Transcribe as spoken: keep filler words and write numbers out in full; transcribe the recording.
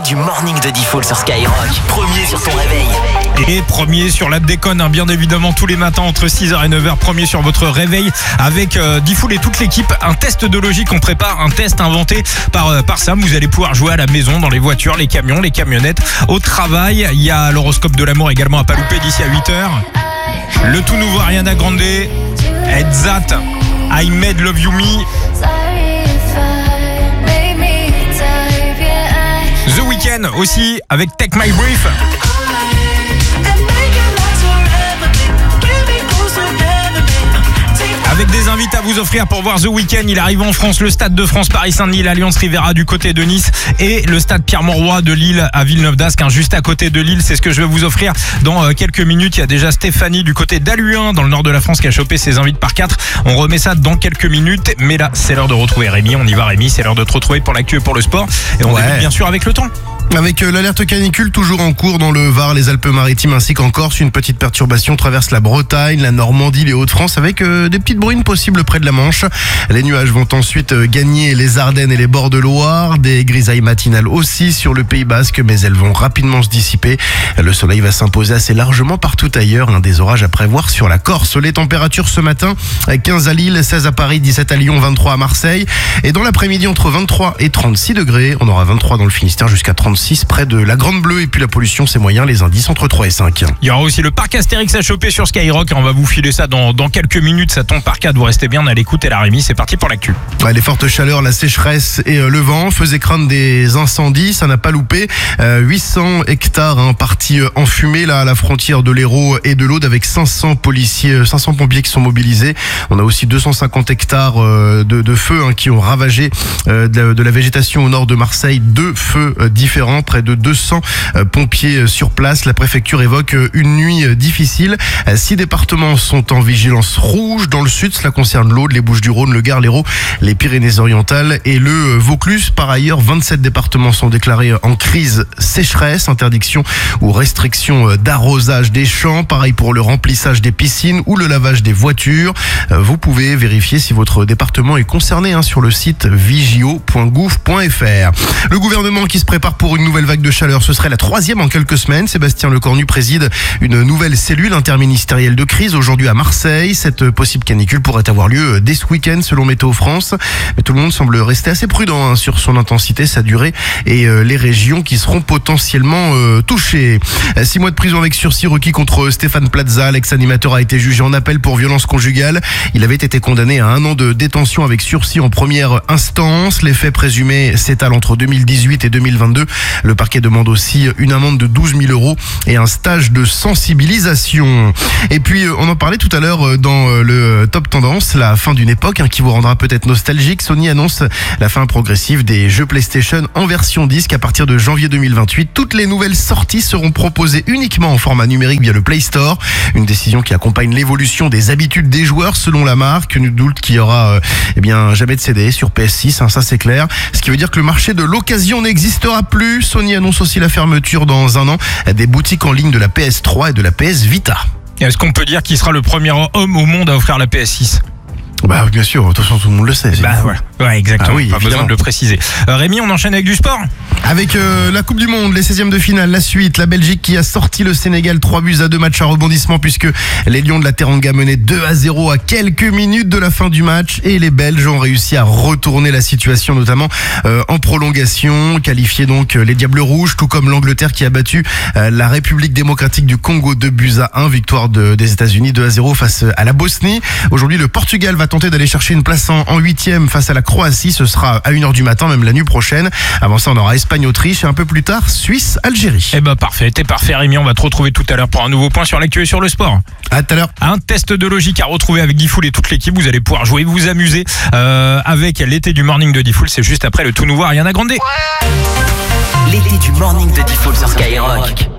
du morning de Diffoul sur Skyrock. Premier sur ton réveil. Et premier sur la déconne, hein, bien évidemment, tous les matins entre six heures et neuf heures. Premier sur votre réveil avec euh, Diffoul et toute l'équipe. Un test de logique, on prépare un test inventé par, euh, par Sam. Vous allez pouvoir jouer à la maison, dans les voitures, les camions, les camionnettes, au travail. Il y a l'horoscope de l'amour également à pas louper d'ici à huit heures. Le tout nouveau Ariana Grande, Edzat, I Made Love You Me. The Weeknd aussi avec Take My Brief. Avec des invités à vous offrir pour voir The Weeknd. Il arrive en France, le Stade de France, Paris-Saint-Denis, l'Alliance Rivera du côté de Nice et le Stade Pierre-Mauroy de Lille à Villeneuve-d'Ascq, hein, juste à côté de Lille. C'est ce que je vais vous offrir dans euh, quelques minutes. Il y a déjà Stéphanie du côté d'Aluin, dans le nord de la France, qui a chopé ses invités par quatre. On remet ça dans quelques minutes. Mais là, c'est l'heure de retrouver Rémi. On y va, Rémi. C'est l'heure de te retrouver pour l'actu et pour le sport. Et on ouais. débute bien sûr avec le temps. Avec euh, l'alerte canicule toujours en cours dans le Var, les Alpes-Maritimes ainsi qu'en Corse, une petite perturbation traverse la Bretagne, la Normandie, les Hauts-de-France avec euh, des petites bruines possibles près de la Manche. Les nuages vont ensuite euh, gagner les Ardennes et les bords de Loire, des grisailles matinales aussi sur le Pays Basque, mais elles vont rapidement se dissiper. Le soleil va s'imposer assez largement partout ailleurs, hein, des orages à prévoir sur la Corse. Les températures ce matin, quinze à Lille, seize à Paris, dix-sept à Lyon, vingt-trois à Marseille. Et dans l'après-midi, entre vingt-trois et trente-six degrés, on aura vingt-trois dans le Finistère jusqu'à trente-six près de la Grande Bleue. Et puis la pollution, c'est moyen, les indices entre trois et cinq. Il y aura aussi le parc Astérix à choper sur Skyrock. On va vous filer ça dans, dans quelques minutes. Ça tombe par quatre. Vous restez bien à l'écoute et la Rémi. C'est parti pour l'actu. Ouais, les fortes chaleurs, la sécheresse et euh, le vent faisaient craindre des incendies. Ça n'a pas loupé. Euh, huit cents hectares hein, partis euh, en fumée là à la frontière de l'Hérault et de l'Aude avec cinq cents policiers, cinq cents pompiers qui sont mobilisés. On a aussi deux cent cinquante hectares euh, de, de feux hein, qui ont ravagé euh, de, la, de la végétation au nord de Marseille. Deux feux euh, différents, près de deux cents euh, pompiers sur place. La préfecture évoque euh, une nuit euh, difficile. Euh, six départements sont en vigilance rouge. Dans le sud, cela concerne l'Aude, les Bouches-du-Rhône, le Gard, l'Hérault, les Pyrénées-Orientales et le euh, Vaucluse. Par ailleurs, vingt-sept départements sont déclarés en crise sécheresse, interdiction ou restriction euh, d'arrosage des champs. Pareil pour le remplissage des piscines ou le lavage des voitures. Euh, vous pouvez vérifier si votre département est concerné hein, sur le site vigio point gouv point fr. Le gouvernement qui se prépare pour une nouvelle vague de chaleur, ce serait la troisième en quelques semaines. Sébastien Lecornu préside une nouvelle cellule interministérielle de crise aujourd'hui à Marseille. Cette possible canicule pourrait avoir lieu dès ce week-end selon Météo France. Mais tout le monde semble rester assez prudent hein, sur son intensité, sa durée et euh, les régions qui seront potentiellement euh, touchées. Six mois de prison avec sursis requis contre Stéphane Plaza. L'ex-animateur a été jugé en appel pour violence conjugale. Il avait été condamné à un an de détention avec sursis en première instance. Les faits présumés s'étalent entre deux mille dix-huit et deux mille vingt-deux. Le parquet demande aussi une amende de douze mille euros et un stage de sensibilisation. Et puis, on en parlait tout à l'heure dans le Top Tendance, la fin d'une époque hein, qui vous rendra peut-être nostalgique. Sony annonce la fin progressive des jeux PlayStation en version disque à partir de janvier deux mille vingt-huit. Toutes les nouvelles sorties seront proposées uniquement en format numérique via le Play Store. Une décision qui accompagne l'évolution des habitudes des joueurs selon la marque. Nul doute qu'il y aura euh, eh bien, jamais de C D sur P S six, hein, ça c'est clair. Ce qui veut dire que le marché de l'occasion n'existera plus. Sony annonce aussi la fermeture dans un an des boutiques en ligne de la P S trois et de la P S Vita. Est-ce qu'on peut dire qu'il sera le premier homme au monde à offrir la P S six ? Bah bien sûr, de toute façon tout le monde le sait. Bah ouais, ouais exactement, ah oui, pas évidemment. besoin de le préciser. Euh, Rémi, on enchaîne avec du sport ? Avec euh, la Coupe du Monde, les seizièmes de finale, la suite, la Belgique qui a sorti le Sénégal trois buts à deux, match à rebondissement puisque les Lions de la Teranga menaient deux à zéro à quelques minutes de la fin du match et les Belges ont réussi à retourner la situation notamment euh, en prolongation, qualifier donc les Diables Rouges, tout comme l'Angleterre qui a battu euh, la République démocratique du Congo deux buts à un, victoire de, des États-Unis deux à zéro face à la Bosnie. Aujourd'hui, le Portugal va tenter d'aller chercher une place en, en huitième face à la Croatie, ce sera à une heure du matin, même la nuit prochaine. Avant ça, on aura Espagne-Autriche et un peu plus tard, Suisse-Algérie. Eh ben parfait, t'es parfait Rémi, on va te retrouver tout à l'heure pour un nouveau point sur l'actu et sur le sport. À tout à l'heure. Un test de logique à retrouver avec Diffoul et toute l'équipe, vous allez pouvoir jouer, vous amuser euh, avec l'été du morning de Diffoul, c'est juste après le tout nouveau Ariana Grande. L'été du morning de Diffoul sur Skyrock.